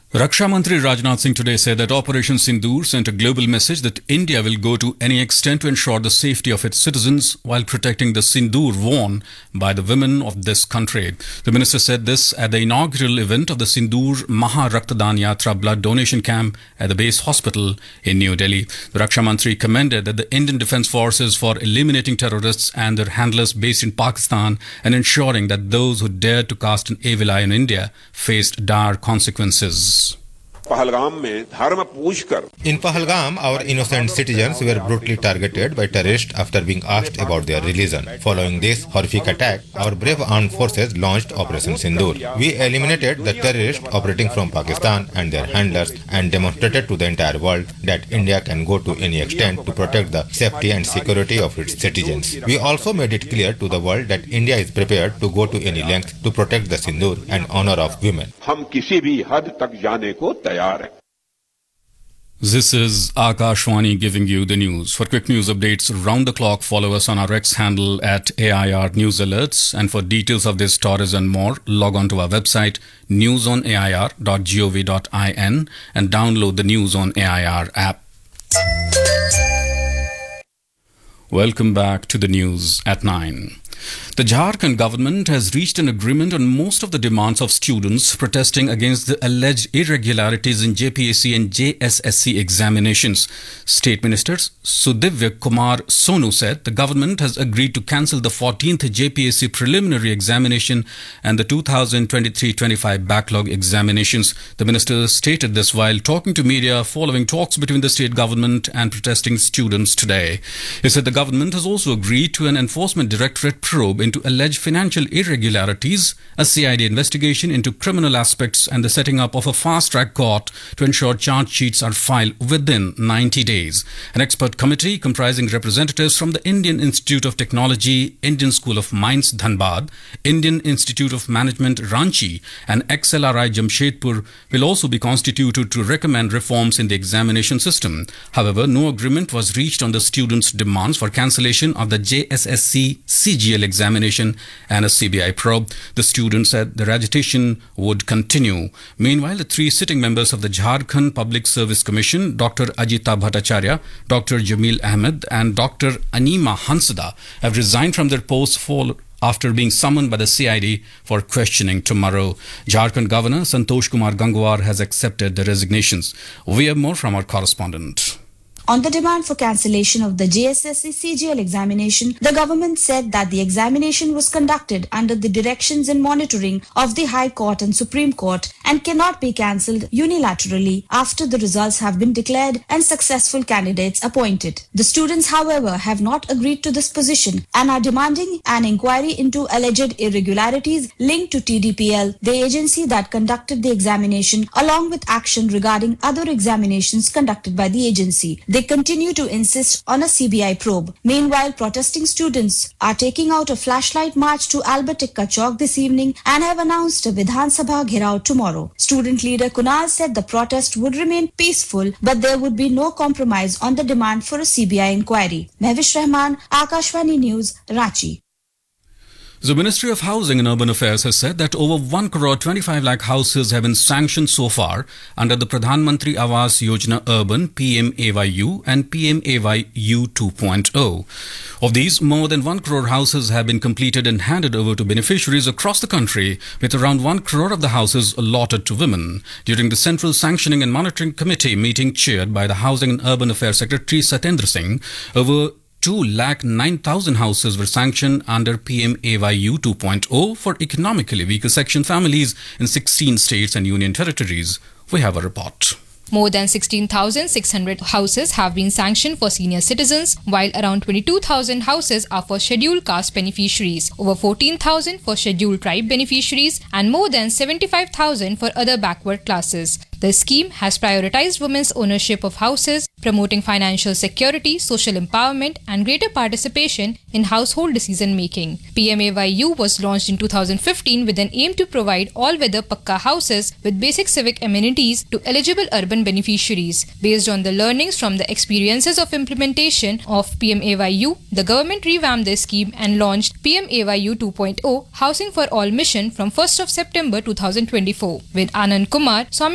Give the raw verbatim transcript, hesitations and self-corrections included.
Raksha Mantri Rajnath Singh today said that Operation Sindoor sent a global message that India will go to any extent to ensure the safety of its citizens while protecting the Sindoor worn by the women of this country. The minister said this at the inaugural event of the Sindoor Maha Raktadaan Yatra blood donation camp at the base hospital in New Delhi. The Raksha Mantri commended that the Indian Defence Forces for eliminating terrorists and their handlers based in Pakistan and ensuring that those who dared to cast an evil eye on India faced dire consequences. Pahalgam में धर्म पूछकर In Pahalgam, our innocent citizens were brutally targeted by terrorists after being asked about their religion. Following this horrific attack, our brave armed forces launched Operation Sindoor. We eliminated the terrorists operating from Pakistan and their handlers and demonstrated to the entire world that India can go to any extent to protect the safety and security of its citizens. We also made it clear to the world that India is prepared to go to any length to protect the Sindoor and honor of women. हम किसी भी हद तक जाने को तैयार हैं. This is Akashwani giving you the news. For quick news updates round the clock, follow us on our X handle at A I R News Alerts. And for details of this stories and more, log on to our website news on A I R dot gov dot in and download the News on A I R app. Welcome back to the news at nine. The Jharkhand government has reached an agreement on most of the demands of students protesting against the alleged irregularities in J P S C and J S S C examinations. State Minister Sudivya Kumar Sonu said the government has agreed to cancel the fourteenth J P S C preliminary examination and the two thousand twenty-three twenty-five backlog examinations. The minister stated this while talking to media following talks between the state government and protesting students today. He said the government has also agreed to an enforcement directorate probe into alleged financial irregularities, a C I D investigation into criminal aspects, and the setting up of a fast-track court to ensure charge sheets are filed within ninety days. An expert committee comprising representatives from the Indian Institute of Technology, Indian School of Mines Dhanbad, Indian Institute of Management Ranchi, and X L R I Jamshedpur will also be constituted to recommend reforms in the examination system. However, no agreement was reached on the students' demands for cancellation of the J S S C C G L examination and a C B I probe. The students said their agitation would continue. Meanwhile, the three sitting members of the Jharkhand Public Service Commission, Doctor Ajita Bhattacharya, Doctor Jamil Ahmed, and Doctor Anima Hansada, have resigned from their posts for after being summoned by the C I D for questioning tomorrow. Jharkhand Governor Santosh Kumar Gangwar has accepted the resignations. We have more from our correspondent. On the demand for cancellation of the J S S C C G L examination, the government said that the examination was conducted under the directions and monitoring of the High Court and Supreme Court and cannot be cancelled unilaterally after the results have been declared and successful candidates appointed. The students, however, have not agreed to this position and are demanding an inquiry into alleged irregularities linked to T D P L, the agency that conducted the examination, along with action regarding other examinations conducted by the agency. They continue to insist on a C B I probe. Meanwhile, protesting students are taking out a flashlight march to Albert Ikka Chowk this evening and have announced a Vidhan Sabha Ghirao tomorrow. Student leader Kunal said the protest would remain peaceful, but there would be no compromise on the demand for a C B I inquiry. Mehwish Rahman, Akashwani News, Ranchi. The Ministry of Housing and Urban Affairs has said that over one crore twenty-five lakh houses have been sanctioned so far under the Pradhan Mantri Awas Yojana Urban P M A Y U and P M A Y U two point oh. Of these, more than one crore houses have been completed and handed over to beneficiaries across the country, with around one crore of the houses allotted to women. During the Central Sanctioning and Monitoring Committee meeting chaired by the Housing and Urban Affairs Secretary Satyendra Singh, over two lakh nine thousand houses were sanctioned under P M A Y U two point oh for economically weaker section families in sixteen states and union territories. We have a report. More than sixteen thousand six hundred houses have been sanctioned for senior citizens, while around twenty-two thousand houses are for scheduled caste beneficiaries, over fourteen thousand for scheduled tribe beneficiaries, and more than seventy-five thousand for other backward classes. The scheme has prioritized women's ownership of houses, promoting financial security, social empowerment, and greater participation in household decision-making. P M A Y U was launched in two thousand fifteen with an aim to provide all-weather Pakka houses with basic civic amenities to eligible urban beneficiaries. Based on the learnings from the experiences of implementation of P M A Y U, the government revamped the scheme and launched P M A Y U two point oh Housing for All mission from first of September two thousand twenty-four. With Anand Kumar, Swami